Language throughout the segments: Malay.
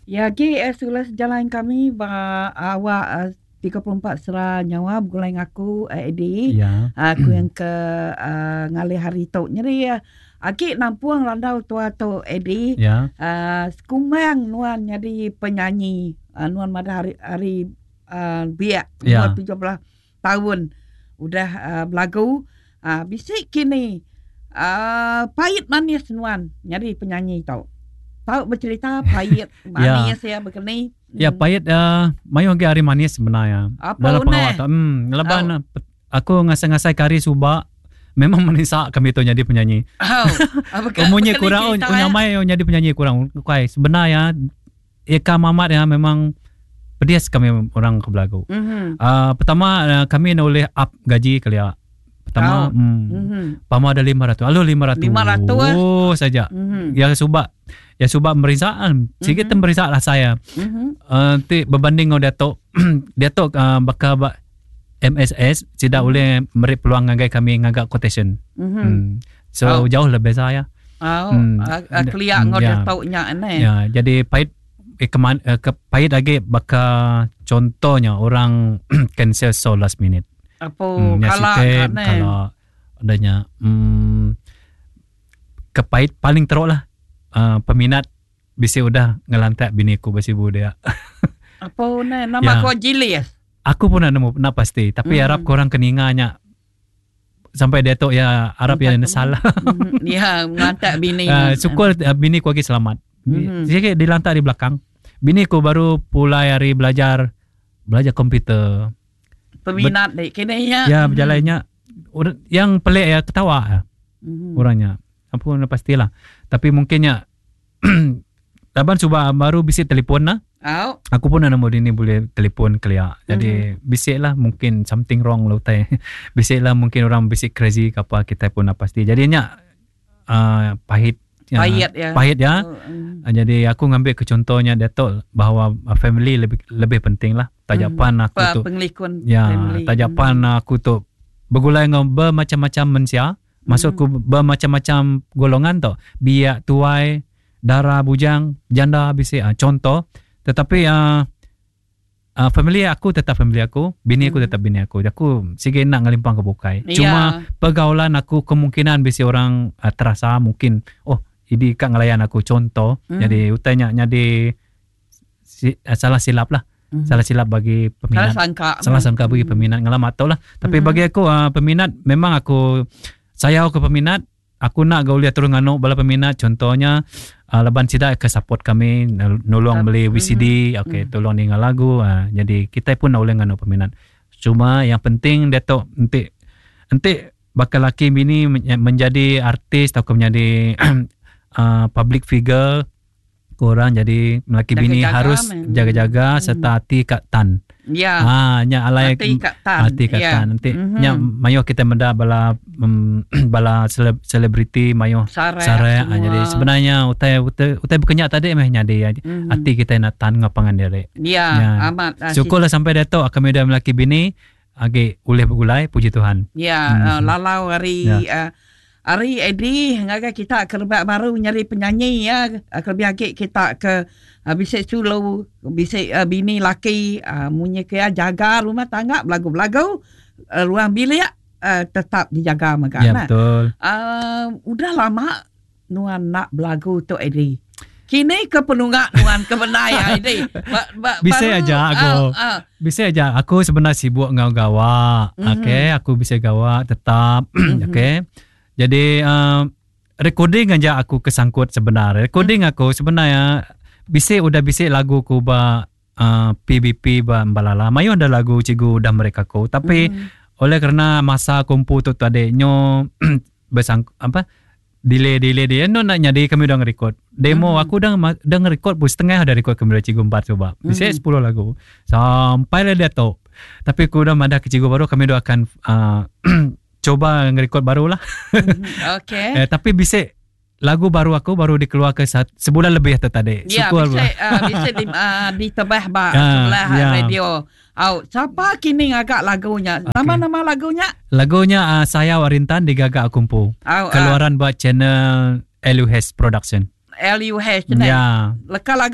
Ya, sulah jalan kami awak 34 Serah Nyawa bergulai aku Edi. Ya. Aku yang ke ngalih hari tok nyeri ya. Aki nampuang landau tua tu Edi. Ya. Sekumang nuan jadi penyanyi. Nuan pada hari biak Ya. umur 17 tahun. Udah berlagu. Bisik kini pahit manis nuan jadi penyanyi tau. Tahu bercerita pahit manis ya begini. Ya pahit mayu hari manis sebenarnya. Apa dalam una? pengawatan. Leban aku ngasai-ngasai kari subak. Memang menisak kami tu jadi penyanyi. Umurnya kurang nyamai jadi penyanyi kurang. Okay. Sebenarnya Eka Mamat ya memang pedias kami orang ke belagu. Pertama kami nak boleh up gaji kalian. Pertama pama ada 500. Alo 500. 500 saja. Ya subak merisaan. Sikit merisaan lah saya. Nanti berbanding dengan Datuk Datuk bakal MSS tidak boleh beri peluang ngagai kami ngagak quotation. So jauh lebih saya. Keliak ngau Datuk nya ni. Ya, jadi pahit pahit lagi bakal contohnya orang cancel so last minute. Apa kalau adanya kepahit paling teruk lah. Peminat bisa udah ngelantak biniku basi dia. Apa nama kau Jilis? Aku pun nak pasti, tapi harap korang keninganya sampai Datuk ya harap ya salah. Ya, ngelantak bini. Syukur biniku lagi selamat. Sikit dilantak di belakang. Biniku baru pulai hari belajar komputer. Peminat dek kini ya. Ya, berjalannya yang pelik ya ketawa orangnya. Apa pastilah. Tapi mungkinnya Taban cuba baru bisik telefon lah. Aku pun nama ini boleh telefon kelia. Jadi bisik lah mungkin something wrong lah utai. Bisik lah mungkin orang bisik crazy ke apa kita pun nak pasti. Jadinya pahit ya. Jadi aku ngambil ke contohnya Datuk bahawa family lebih penting lah. Tajapan aku tu. Penglikun family. Tajapan aku tu bergulai dengan bermacam-macam manusia. Masuk ke bermacam-macam golongan tu. Biak, tuai, darah, bujang, janda, bisik. Contoh. Tetapi family aku tetap family aku. Bini aku tetap bini aku. Aku sikit nak ngelimpang ke bukai. Cuma pergaulan aku kemungkinan bisik orang terasa mungkin. Oh, ini kat ngelayan aku contoh. Jadi utanya jadi salah silap lah. Salah silap bagi peminat. Salah sangka bagi peminat. Ngalamat tau lah. Tapi bagi aku peminat memang aku saya ke peminat, aku nak gaulia turun ngano bala peminat contohnya leban sida ke support kami nolong beli VCD, okey tolong dengar lagu. Jadi kita pun nak boleh ngano peminat. Cuma yang penting Datuk nanti bakal laki bini menjadi artis atau menjadi public figure korang jadi laki bini harus jaga-jaga serta hati kat tan. Ya. Nya alai hati kat tan. Nanti nya mayo kita menda bala selebriti mayo sare. Jadi sebenarnya utai berkenyak tadi meh nyadi hati kita nak tan ngapangan diri. Ya, amat. Syukurlah sampai Datuk kami dah melaki bini agi boleh bergulai puji Tuhan. Ya, lalau hari Edi ngaga kita kerbat baru nyari penyanyi ya. Kelebih agak kita ke bisik sulu, bisik bini laki munyi ke jaga rumah tangga belagu-belagu ruang bilik tetap dijaga makan. Ya betul. Udah lama nuan nak belagu tu Edi. Kini ke penunggak nuan ke benaya Edi. Bisa aja aku. Bisa aja aku sebenarnya sibuk gawa. Okey, aku bisa gawa tetap. Okey. Jadi recording aja aku kesangkut sebenarnya. Recording aku sebenarnya bisik lagu ku ba PBP ba balala. Mayu ada lagu cikgu dah mereka ku. Tapi oleh kerana masa kumpul tu tadi nyo delay no nak nyadi kami dah record. Demo aku dah record pun setengah ada record kami cikgu 4 coba. Bisik 10 lagu. Sampai lah dia top. Tapi ku dah ada ke cikgu baru kami dah akan coba nge-record baru lah. Okay. Tapi bisik lagu baru aku baru dikeluarkan sebulan lebih tadi. Ya, bisik ditebah sebelah radio. Siapa kini ngagak lagunya? Nama-nama lagunya? Lagunya Saya Warintan digagak Kumpu. Keluaran buat channel LUH Production. LUH ya. Leka lagu?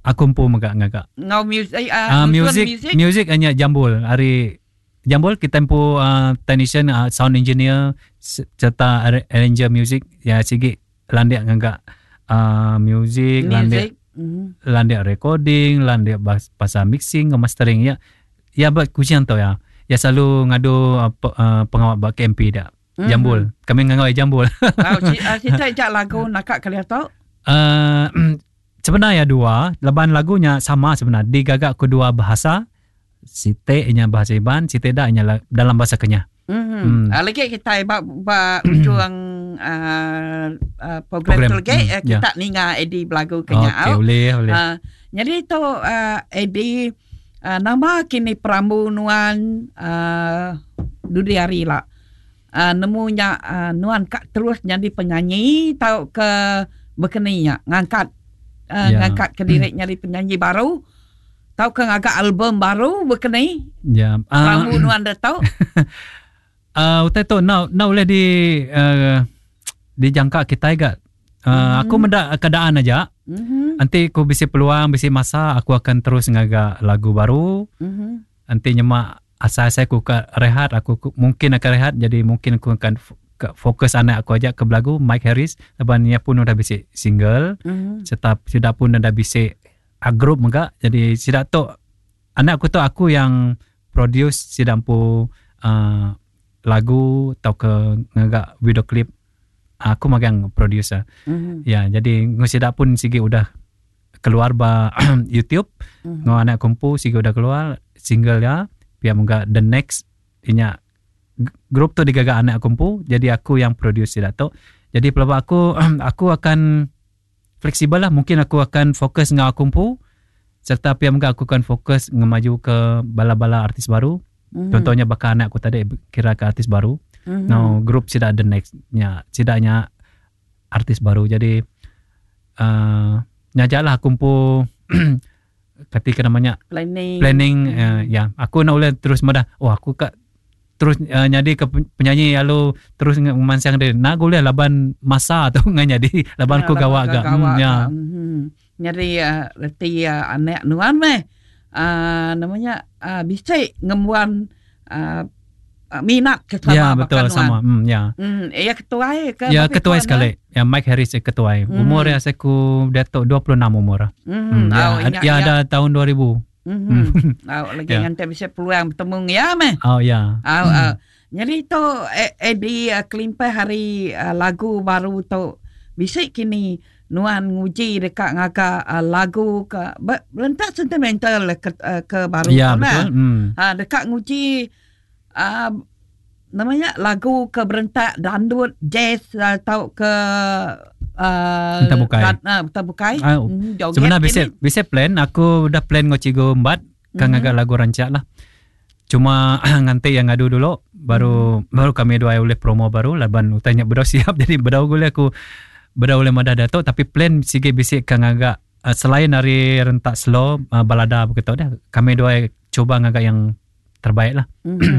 akumpu magak. Ngau music Music hanya jambul. Hari jambul kita tempo technician, sound engineer serta arranger music ya sige landia ngagak music. Landia recording, landia pasal mixing, mastering ya. Ya buat kucian tu ya. Ya selalu ngadu pengawal bak KMP dah. Jambul. Kami ngangau jambul. Kita ajak lagu nakak kali atau? Sebenarnya dua, leban lagunya sama sebenarnya. Digagak kedua bahasa. Site nya bahasa Iban, site dak nya dalam bahasa Kenyah. Lagi kita ujung program tulge kita ninga Eddie belagu Kenyah. Okey, boleh. Jadi tu Eddie nama kini Pramunuan Dudiari lah. Nemunya Nuan Kak terus jadi penyanyi tau ke berkeninya ngangkat ke diri nyari penyanyi baru tau ke ngagak album baru berkeni Pramunuan dah tau. Utai tu now boleh dijangka kita agak. Aku mendak keadaan aja. Nanti aku bisi peluang, bisi masa aku akan terus ngagak lagu baru. Nanti nyemak asa-asa aku rehat, aku mungkin akan rehat, jadi mungkin aku akan fokus anak aku aja ke lagu Mike Harris. Lepas dia pun dah bisi single, serta sudah pun dah bisi grup juga. Jadi sidak tu anak aku tu aku yang produce sidang pu lagu atau ke ngagak video klip. Aku magang producer. Ya, jadi ngusidak pun sige udah keluar ba YouTube. Ngo anak kumpu sige udah keluar single ya. Biar moga the next inya grup tu digaga anak kumpu, jadi aku yang produce dah tu. Jadi pelaba aku akan fleksibel lah, mungkin aku akan fokus ngau kumpu serta biar moga aku akan fokus ngemaju ke bala-bala artis baru. Contohnya bakal anak aku tadi kira ke artis baru. No grup tidak the next nya sidaknya artis baru. Jadi nyajalah kumpu ketika namanya planning ya aku nak boleh terus madah aku terus nyadi ke penyanyi lalu terus memansang dia nak boleh laban masa tu nyadi laban ku gawa agak ya nyari reti anak nuan meh namanya bisa ngemuan minat ke sama ya betul sama ya ya ketua ya ketua sekali ya Mike Harris ketua umur ya aku datuk 26 umur ya ada tahun 2000 lagi nanti bisa peluang bertemu ya meh jadi tu di kelimpai hari lagu baru tu bisa kini nuan nguji dekat ngaka lagu ke berentak sentimental ke baru ya betul dekat nguji namanya lagu ke berentak dandut jazz atau ke tabukai sebenarnya bisa plan aku udah plan ngocigo embat kang agak lagu rancak lah cuma nganti yang ngadu dulu baru kami dua oleh promo baru laban utanya bedau siap jadi bedau boleh aku bedau oleh madah dato tapi plan sige bisik kang agak selain dari rentak slow balada begitu dah kami dua coba ngagak yang terbaik lah.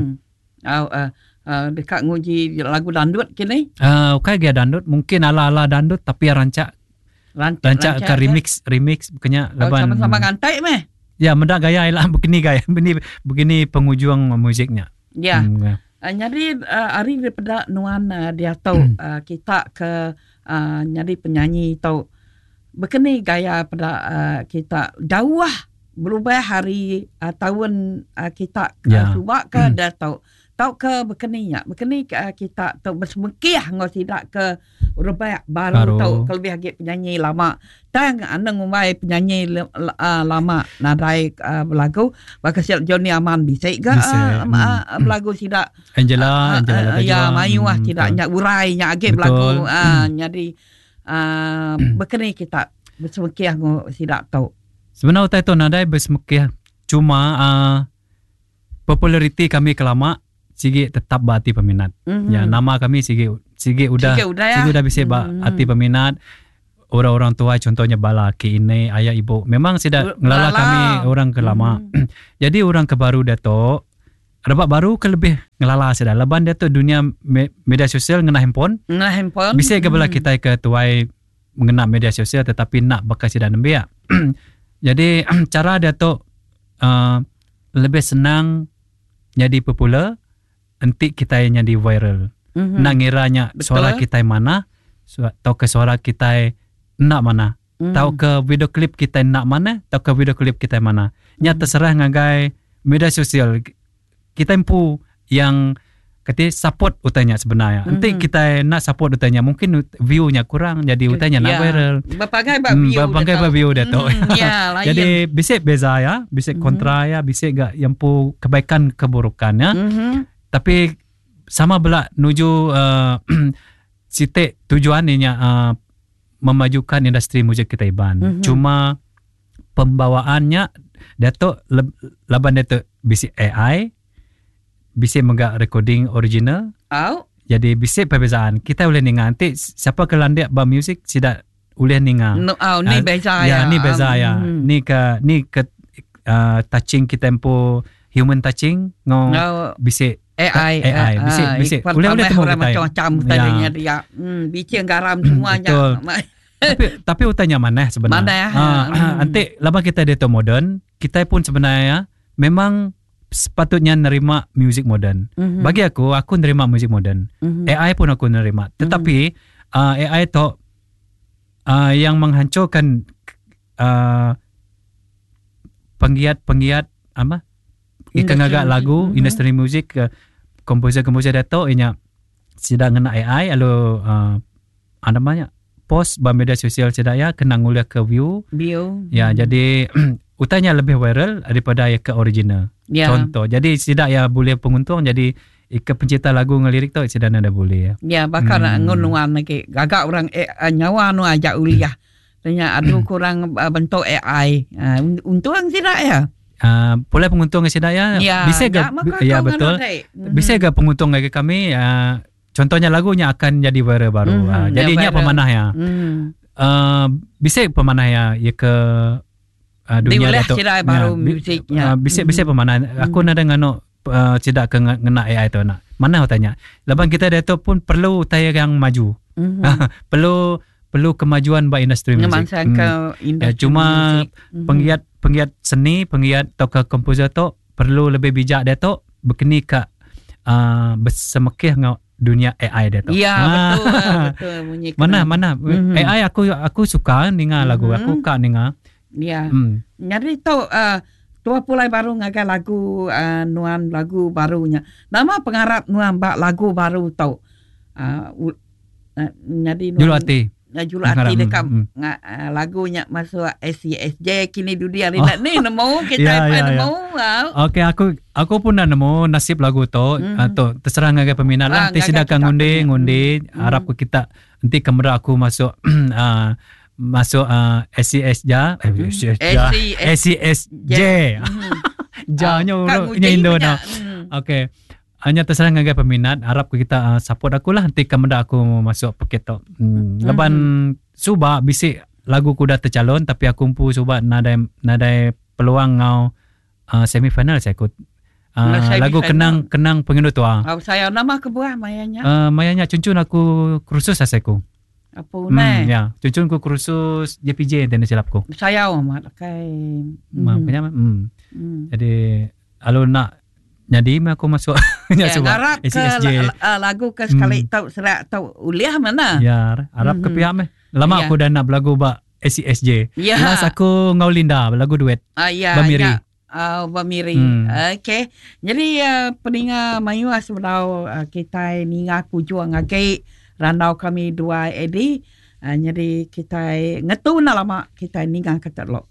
Dekat nguji lagu dandut kini? Okay, dia dandut. Mungkin ala-ala dandut tapi rancak ke remix bukannya laban. Sama-sama ngantai meh? Ya, mendak gaya lah begini begini pengujung musiknya. Ya. Jadi hari daripada nuan dia tahu kita ke nyari penyanyi tahu begini gaya pada kita jauh berubah hari tahun kita subak ke dah tahu ke berkeni kita tahu bersemekih ngau tidak ke berubah baru tahu kelebih lagi penyanyi lama tang andang umai penyanyi lama nadai lagu bakal siap Johnny Aman bisa ke lagu tidak Angela ya mayu tidak nyak urai nyak age lagu jadi berkeni kita bersemekih ngau tidak tahu. Sebenarnya itu nadai bersemekih cuma populariti kami kelama sige tetap hati peminat. Ya nama kami sige udah bisa hati peminat. Orang-orang tua contohnya bala ki ini ayah ibu memang sudah ngelala kami orang kelama. Jadi orang kebaru dato dapat baru ke lebih ngelala sudah. Leban dato dunia media sosial ngena handphone. Bisa ke bala kita ke tuai mengena media sosial tetapi nak bakal sudah nembia. Jadi cara Datuk lebih senang jadi popular, nanti kita jadi viral. Nak ngiranya suara kita mana, atau ke suara kita nak mana, tahu ke video klip kita nak mana, tahu ke video klip kita mana. Nya terserah ngagai media sosial. Kita empu yang kata support utanya sebenarnya. Nanti kita nak support utanya, mungkin view-nya kurang, jadi utanya nak viral. Berbagai view Datuk. Jadi bisik beza ya, bisik kontra ya, bisik gak yang pu kebaikan keburukan ya. Tapi sama belak nuju sitik tujuannya memajukan industri muzik kita Iban. Cuma pembawaannya Datuk laban Datuk bisik AI, bisik megak recording original. Jadi bisik perbezaan. Kita boleh ninga nanti siapa ke landak ba music tidak boleh ninga. Ni beza ya. Ni beza ya. Ni ke touching kita empu human touching bisik AI bisik boleh temu kita macam-macam tadinya dia bicing garam semuanya. Tapi utanya mana sebenarnya nanti lama kita dia modern, kita pun sebenarnya memang sepatutnya nerima music modern. Bagi aku nerima music modern. AI pun aku nerima, tetapi AI tu yang menghancurkan penggiat apa ikan agak lagu industri musik, komposer Datuk inya sedang ngena AI lalu ada banyak post di media sosial sedaya kena ngulia ke view. Ya, jadi utanya lebih viral daripada ke original. Contoh, jadi tidak ya boleh penguntung, jadi ke pencipta lagu ngelirik tu sedang ada boleh. Ya, bakal ngunuan lagi gagak orang nyawa nu ajak uliah. Tanya aduh kurang bentuk AI. Untung tidak ya. Boleh penguntung sedaya bisa gak ya betul. Bisa gak penguntung lagi kami contohnya lagunya akan jadi viral baru. Jadinya pemanah ya. Bisa pemanah ya ke dunia Datuk. Baru musiknya. Bisa pemanah. Aku nada ngano tidak ke ngena AI tu nak. Mana aku tanya. Lepas kita Datuk pun perlu tayar yang maju. Perlu kemajuan ba industri muzik. Cuma penggiat seni, penggiat tokoh komposer tu perlu lebih bijak Datuk berkini ke bersemekih ngau dunia AI Datuk. Ya, betul. Mana AI aku suka ninga lagu, aku suka ninga. Ya. Jadi tu tua pulai baru ngagai lagu nuan lagu barunya. Nama pengarap nuan bak lagu baru tu. Jadi Julati. Julu hati dekat lagunya masuk SCSJ kini dunia rinda ni nemu kita nemu. Okey, aku pun dah nemu nasib lagu tu. Terserah ngagai peminat lah. Nanti sidakan ngundi harap kita nanti kamera aku masuk masuk SCSJ SCSJ. Jauhnya Indo dah. Okey. Hanya terserah ngagai peminat, harap kita support aku lah nanti kamera aku masuk paket tu. Leban suba bisik lagu ku dah tercalon tapi aku pun suba nadai peluang ngau semifinal saya ikut. Lagu kenang pengindu tua. Saya nama kebuah mayanya. Mayanya cuncun aku kursus aseku. Apa unai? Ya, cuncun ku kursus JPJ dan silapku. Saya mak kai. Makanya jadi kalau nak jadi aku masuk harap ke lagu ke sekali tahu serak tahu uliah mana? Ya, harap ke pihak meh. Lama aku dah nak berlagu ba SCSJ. Last aku ngau Linda berlagu duet. Bamiri. Bamiri. Okey. Jadi peninga mayu asbau kita ninga kujuang ngagai randau kami dua edi. Jadi kita ngetu na lama kita ninga keterlok.